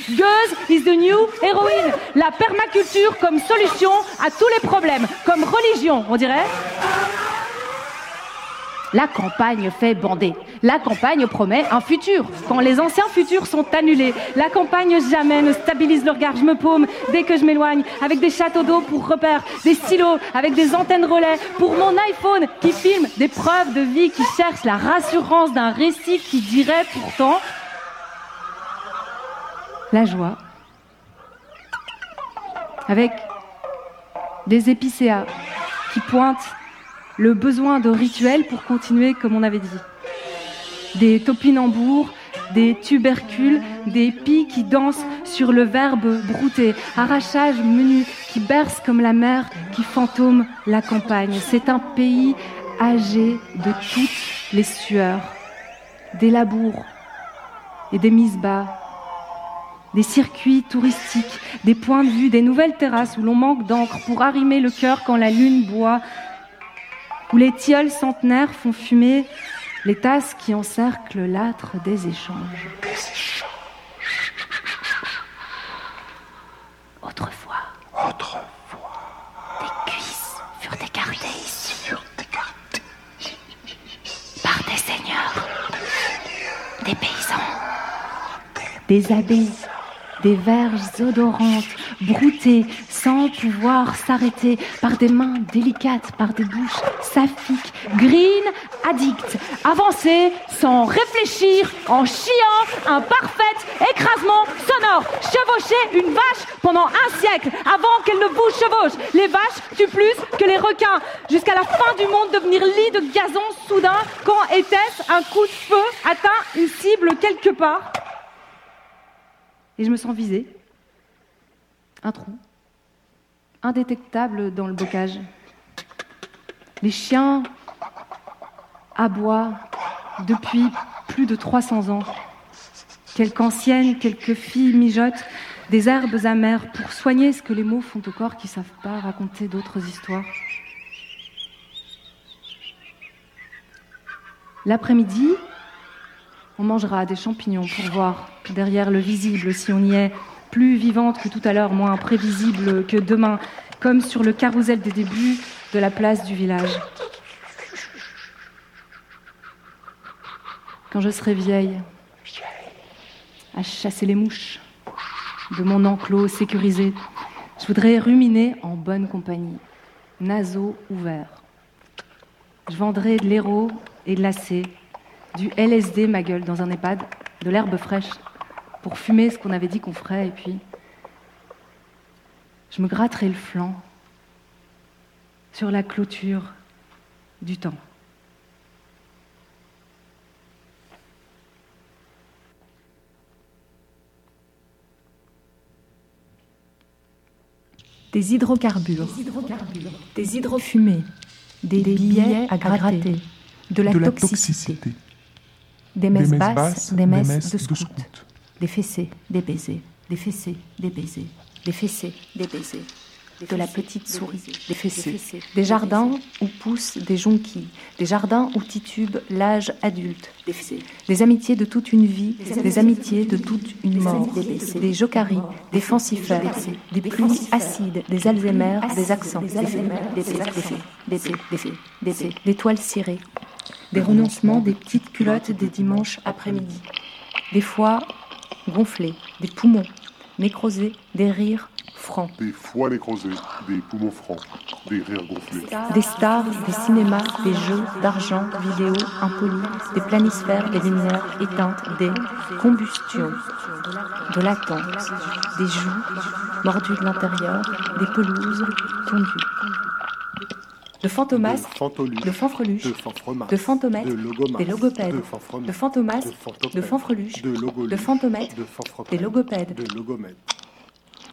Gueuse is the new heroine. La permaculture comme solution à tous les problèmes, comme religion, on dirait. La campagne fait bander. La campagne promet un futur, quand les anciens futurs sont annulés. La campagne jamais ne stabilise le regard. Je me paume dès que je m'éloigne, avec des châteaux d'eau pour repères, des stylos avec des antennes relais, pour mon iPhone qui filme des preuves de vie, qui cherche la rassurance d'un récit qui dirait pourtant la joie. Avec des épicéas qui pointent le besoin de rituels pour continuer comme on avait dit. Des topinambours, des tubercules, des pies qui dansent sur le verbe brouter, arrachage menu qui berce comme la mer qui fantôme la campagne. C'est un pays âgé de toutes les sueurs, des labours et des mises bas, des circuits touristiques, des points de vue, des nouvelles terrasses où l'on manque d'encre pour arrimer le cœur quand la lune boit, où les tilleuls centenaires font fumer les tasses qui encerclent l'âtre des échanges. Autrefois, des cuisses furent écartées par des seigneurs, des paysans, des abbés, des verges odorantes, broutées, sans pouvoir s'arrêter, par des mains délicates, par des bouches saphiques, green, addicts, avancer sans réfléchir, en chiant un parfait écrasement sonore, chevaucher une vache pendant un siècle, avant qu'elle ne vous chevauche. Les vaches tuent plus que les requins, jusqu'à la fin du monde devenir lit de gazon soudain, quand était-ce un coup de feu atteint une cible quelque part. Et je me sens visée. Un trou, indétectable dans le bocage. Les chiens aboient depuis plus de 300 ans. Quelques anciennes, quelques filles mijotent des herbes amères pour soigner ce que les mots font au corps qui ne savent pas raconter d'autres histoires. L'après-midi, on mangera des champignons pour voir derrière le visible si on y est, plus vivante que tout à l'heure, moins prévisible que demain, comme sur le carrousel des débuts de la place du village. Quand je serai vieille, à chasser les mouches de mon enclos sécurisé, je voudrais ruminer en bonne compagnie, naseaux ouverts. Je vendrai de l'héros et de l'acé, du LSD ma gueule dans un EHPAD, de l'herbe fraîche, pour fumer ce qu'on avait dit qu'on ferait, et puis je me gratterai le flanc sur la clôture du temps. Des hydrocarbures, des hydrofumées, des billets à gratter, de la toxicité, des messes basses, des messes de scouts. Des fessées, des baisers, des fessées, des baisers, des fessées, des baisers, de la petite souris, des fessées, des jardins où poussent des jonquilles, des jardins où titube l'âge adulte, des amitiés de toute une vie, des amitiés de toute une mort, des jocaries, des fancifères, des pluies acides, des Alzheimer, des accents, des toiles cirées, des renoncements, des petites culottes des dimanches après-midi, des foies gonflés, des poumons nécrosés, des rires francs. Des foies nécrosés, des poumons francs, des rires gonflés. Des stars, des cinémas, des jeux d'argent, vidéo, impolis, des planisphères, des lumières éteintes, des combustions, de l'attente, des joues mordues de l'intérieur, des pelouses tondues. De fantomas, de fanfreluches, de fantomètres, des logopèdes, de fantomas, de fanfreluches, de fantomètres, des logopèdes.